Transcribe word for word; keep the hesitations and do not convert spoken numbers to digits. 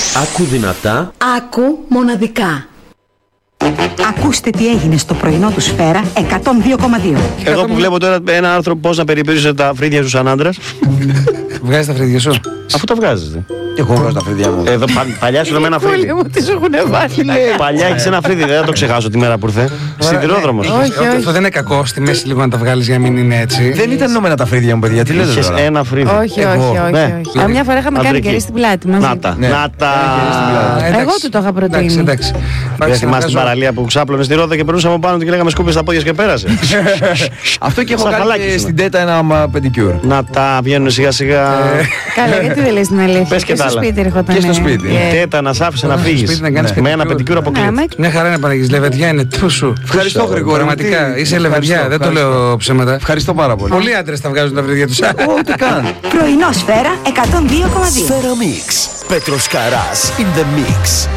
Άκου δυνατά. Άκου μοναδικά. Ακούστε τι έγινε στο πρωινό του Σφαίρα εκατόν δύο κόμμα δύο. Εγώ που βλέπω τώρα ένα άρθρο πώς να περιποιήσεις τα φρύδια σου σαν άντρας. Βγάζεις τα φρύδια σου. Αφού τα βγάζεις. Εγώ βγάζω τα φρύδια μου. Εδώ πα, παλιά σου με ένα φρύδι. Όλοι μου τις έχουν βάλει. Παλιά έχεις ένα φρύδι, δεν θα το ξεχάσω τη μέρα που ήρθε. Σιδηρόδρομος. Όχι, αυτό δεν είναι κακό στη μέση λίγο να τα βγάλεις για να μην είναι έτσι. Δεν ήταν ενωμένα τα φρύδια μου, παιδιά. Τι λέτε Είχες τώρα? ένα φρύδι. Όχι, όχι, όχι. Μια φορά είχαμε κάνει κερί στην πλάτη μας. Να τα, να τα. Εγώ του το είχα προτείνει. Εντάξει, εντάξει. Δεν θυμάσαι την παραλία που ξάπλωνε στη Ρόδο και περνούσαμε από πάνω του και λέγαμε σκούπε στα πόδια και πέρασε. Αυτό και έχω Σαν κάνει χαλάκι και σου. στην Τέτα ένα πεντικιούρ. Να τα βγαίνουν σιγά σιγά. Καλά, γιατί δεν λες την αλήθεια. Πες και Και τα στο άλλα. σπίτι έρχονταν. Και στο σπίτι. Τέτα να σ' άφησε να φύγει. σπίτι να κάνεις Με ένα πεντικιούρ. πεντικιούρ αποκλείεται. Μια χαρά είναι Παναγής. Λεβεδιά είναι τούσου. Ευχαριστώ, Γρηγόρη. Πραγματικά Τι- είσαι λεβεδιά, ευχαριστώ, δεν το ευχαριστώ. λέω ψέματα. Ευχαριστώ πάρα πολύ. Πολλοί άντρες τα βγάζουν τα φρύδια τους. Ούτε καν. Πρωινό Σφαίρα εκατόν δύο κόμμα δύο. Σφαίρα Mix. Πέτρος Καράς in the mix.